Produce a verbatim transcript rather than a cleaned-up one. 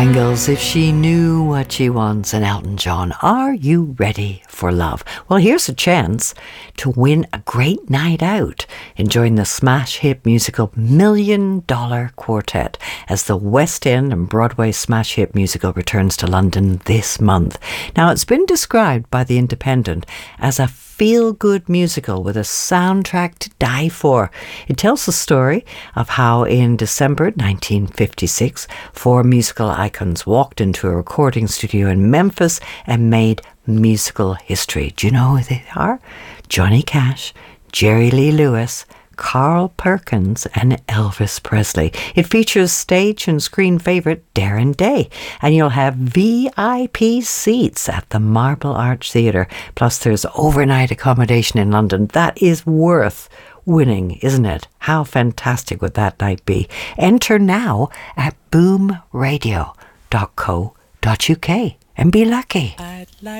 Bangles, If She Knew What She Wants, and Elton John, Are You Ready for Love? Well, here's a chance to win a great night out enjoying the smash hit musical Million Dollar Quartet as the West End and Broadway smash hit musical returns to London this month. Now, it's been described by The Independent as a feel-good musical with a soundtrack to die for. It tells the story of how in December nineteen fifty-six, four musical icons walked into a recording studio in Memphis and made musical history. Do you know who they are? Johnny Cash, Jerry Lee Lewis, Carl Perkins and Elvis Presley. It features stage and screen favourite Darren Day, and you'll have V I P seats at the Marble Arch Theatre. Plus there's overnight accommodation in London. That is worth winning, isn't it? How fantastic would that night be? Enter now at boom radio dot co dot uk and be lucky. I'd like